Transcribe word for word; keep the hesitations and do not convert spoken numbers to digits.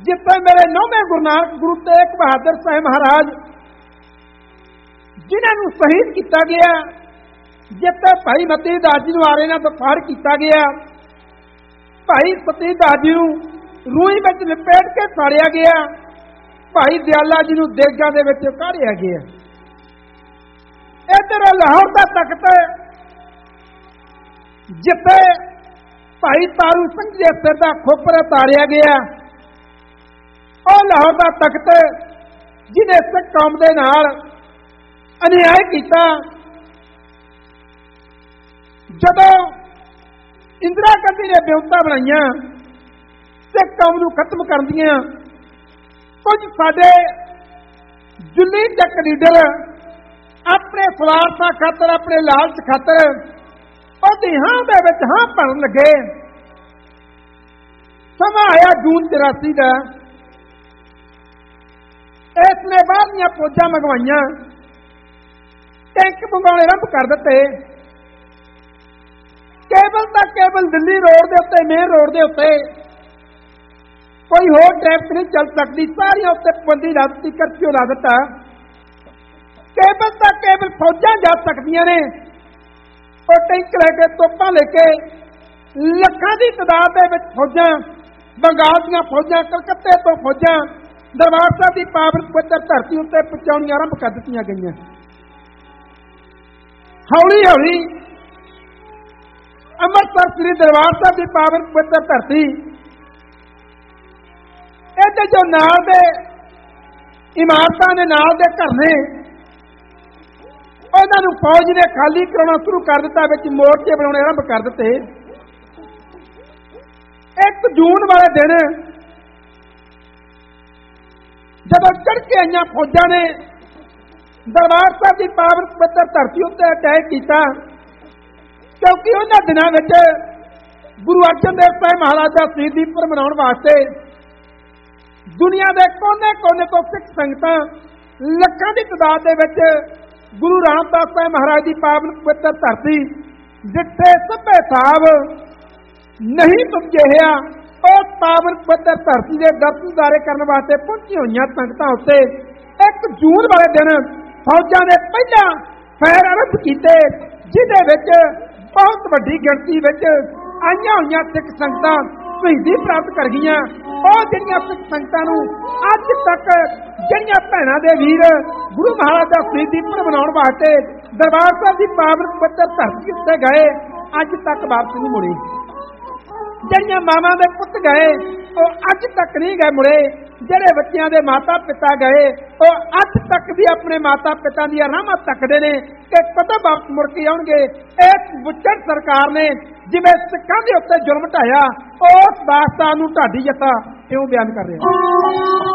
जिथे मेरे नौवें गुरु नानक गुरु तेग बहादुर साहिब महाराज जिन्होंने शहीद किया गया, जिथे भाई मती दास जी आरे नाल फाड़ किया गया, भाई सती दास जी रूई में लपेट के फाड़िया गया, भाई दयाला जी देगा दे विच काढ़िया गया। इधर लाहौर का तख्त जिथे भाई तारू सिंह के सिर का खोपर उतारिया गया, और लाहौर का तख्त जिन्हें सिख कौम के नाल अन्याय किया। जदों इंदिरा गांधी ने बिउंता बनाइया सिख कौम नूं खत्म कर दिया, कुछ साडे जुल्ली चक लीडर अपने स्वार्था खातर, अपने लालच खातर ਉਹਦੀ ਹਾਂ ਦੇ ਵਿੱਚ ਹਾਂ ਭਰਨ ਲੱਗੇ। ਸਮਾਂ ਆਇਆ ਜੂਨ ਚੁਰਾਸੀ ਦਾ, ਇਸ ਨੇ ਬਾਹਰ ਦੀਆਂ ਫੌਜਾਂ ਮੰਗਵਾਈਆਂ, ਟੈਂਕ ਮੰਗਾਉਣੇ ਆਰੰਭ ਕਰ ਦਿੱਤੇ। ਕੇਵਲ ਤਾਂ ਕੇਵਲ ਦਿੱਲੀ ਰੋਡ ਦੇ ਉੱਤੇ, ਮੇਨ ਰੋਡ ਦੇ ਉੱਤੇ ਕੋਈ ਹੋਰ ਟ੍ਰੈਫਿਕ ਨਹੀਂ ਚੱਲ ਸਕਦੀ, ਸਾਰੀਆਂ ਉੱਤੇ ਪਾਬੰਦੀ ਲਾ ਦਿੱਤੀ, ਕਰਫਿਊ ਲਾ ਦਿੱਤਾ। ਕੇਵਲ ਤਾਂ ਕੇਵਲ ਫੌਜਾਂ ਜਾ ਸਕਦੀਆਂ ਨੇ, और टैंक लैके तोपा लेके लखा की तादाद में फौजा, बंगाल दियां फौजा, कलकत्ते तो फौजा दरबार साहब की पावन पवित्र धरती उत्ते पहुंचाउणियां आरंभ कर दित्तियां गईयां। हौली हौली अमृतसर श्री दरबार साहब की पावन पवित्र धरती, इहदे जो नाल दे इमारतां ने, नाल दे घर ने, उन्होंने फौज ने खाली कराना शुरू कर दिता, विच मोर्चे बनाने आरंभ कर दिते। एक जून वाले दिन जब चढ़ के आईयां फौजा ने दरबार साहब की पावन पवित्र धरती उत्ते अटैक किया, क्योंकि उन्होंने दिनों में गुरु अर्जन देव साहिब महाराज का शहीदी पुरब मनाउण वास्ते दुनिया के कोने कोने तो सिख संगतां लखां की तादाद दे विच गुरु रामदास साहिब महाराज की पावन पवित्र धरती जिथे सभ्य साहब नहीं पुजे उस पावन पवित्र धरती के दर्शन दारे करने वास्ते पहुंची हुई संगतां उत्ते एक जून वाले दिन फौजा ने पहला फैर आरंभ किए, जिहदे विच बहुत वड्डी गिणती विच आईयां होईयां सिख संगतां शहीदी प्राप्त कर गई। और जिहड़ियां सिख संगतां नूं अज तक जिहड़ियां भैणां दे वीर गुरु महाराज का शहीदी पुरब मनाउण वास्ते दरबार साहब की पावन पवित्र धरती उत्ते गए, अज तक वापस नहीं मुड़े। जिहड़ियां मावां दे पुत गए ਉਹ अज तक नहीं गए मुड़े, ਜਿਹੜੇ ਬੱਚਿਆਂ ਦੇ ਮਾਤਾ ਪਿਤਾ ਗਏ ਉਹ ਅੱਜ ਤੱਕ ਵੀ ਆਪਣੇ ਮਾਤਾ ਪਿਤਾ ਦੀਆਂ ਰਾਹਾਂ ਤੱਕਦੇ ਨੇ ਕਿ ਕਦੋਂ ਵਾਪਸ ਮੁੜ ਕੇ ਆਉਣਗੇ। ਇਸ ਬੁੱਚੜ ਸਰਕਾਰ ਨੇ ਜਿਵੇਂ ਸਿੱਖਾਂ ਦੇ ਉੱਤੇ ਜ਼ੁਲਮ ਢਾਇਆ, ਉਸ ਦਾਸਤਾਨ ਨੂੰ ਢਾਡੀ ਜੱਤਾ ਇਉਂ ਬਿਆਨ ਕਰ ਰਿਹਾ।